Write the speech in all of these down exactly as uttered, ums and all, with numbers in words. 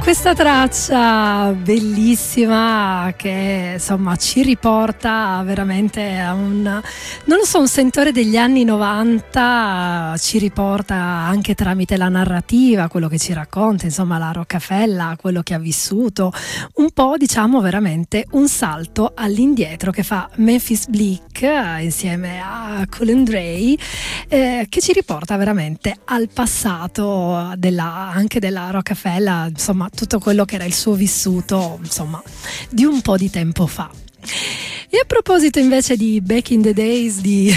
Questa traccia bellissima che insomma ci riporta veramente a un, non lo so, un sentore degli anni novanta, ci riporta anche tramite la narrativa, quello che ci racconta, insomma la Roccafella, quello che ha vissuto, un po' diciamo veramente un salto all'indietro che fa Memphis Bleek insieme a Colin Dray, eh, che ci riporta veramente al passato della, anche della Roccafella, insomma tutto quello che era il suo vissuto, insomma, di un po' di tempo fa. E a proposito invece di Back in the Days, di,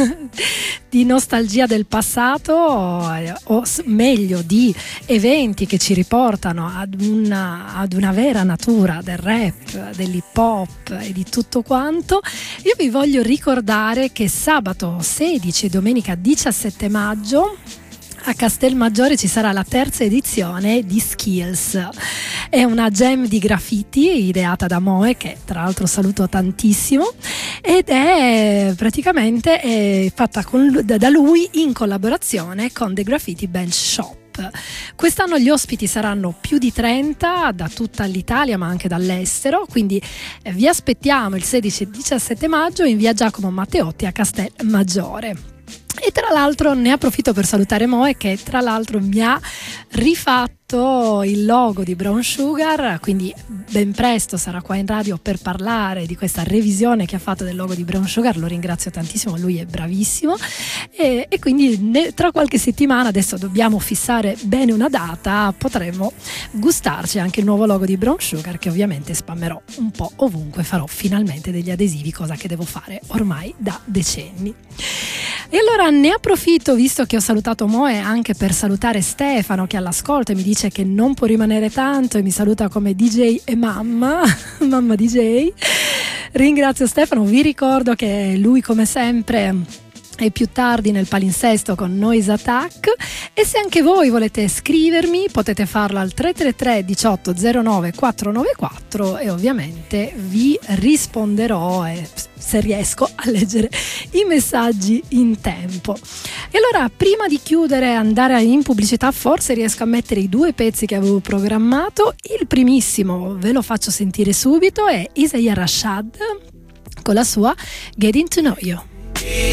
di nostalgia del passato, o meglio di eventi che ci riportano ad una, ad una vera natura del rap, dell'hip hop e di tutto quanto, io vi voglio ricordare che sabato sedici e domenica diciassette maggio a Castelmaggiore ci sarà la terza edizione di Skills. È una jam di graffiti ideata da Moe, che tra l'altro saluto tantissimo, ed è praticamente è fatta con, da lui in collaborazione con The Graffiti Bench Shop. Quest'anno gli ospiti saranno più di trenta da tutta l'Italia ma anche dall'estero, quindi vi aspettiamo il sedici e diciassette maggio in via Giacomo Matteotti a Castelmaggiore. E tra l'altro ne approfitto per salutare Moe, che tra l'altro mi ha rifatto il logo di Brown Sugar, quindi ben presto sarà qua in radio per parlare di questa revisione che ha fatto del logo di Brown Sugar. Lo ringrazio tantissimo, lui è bravissimo, e, e quindi ne, tra qualche settimana, adesso dobbiamo fissare bene una data, potremo gustarci anche il nuovo logo di Brown Sugar, che ovviamente spammerò un po' ovunque, farò finalmente degli adesivi, cosa che devo fare ormai da decenni. E allora ne approfitto, visto che ho salutato Moe, anche per salutare Stefano, che all'ascolto e mi dice che non può rimanere tanto e mi saluta come D J e mamma, mamma D J. Ringrazio Stefano, vi ricordo che lui come sempre e più tardi nel palinsesto con Noise Attack, e se anche voi volete scrivermi potete farlo al tre tre tre diciotto zero nove quattro nove quattro e ovviamente vi risponderò e se riesco a leggere i messaggi in tempo. E allora, prima di chiudere e andare in pubblicità, forse riesco a mettere i due pezzi che avevo programmato. Il primissimo ve lo faccio sentire subito, è Isaiah Rashad con la sua Getting to Know You.